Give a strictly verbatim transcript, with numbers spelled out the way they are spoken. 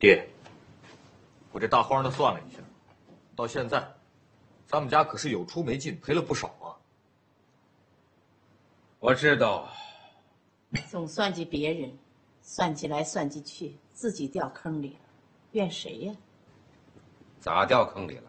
爹，我这大荒的算了一下，到现在，咱们家可是有出没进，赔了不少啊。 我知道， 总算计别人，算计来算计去，自己掉坑里了，怨谁呀？ 咋掉坑里了？